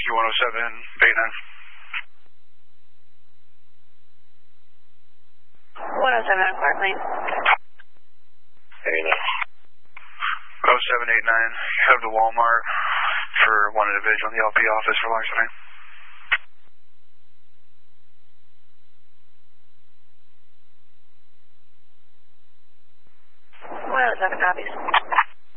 10789. 107 Clark Lane. 0789, head to Walmart for one individual in the LP office for larceny. 107 copies.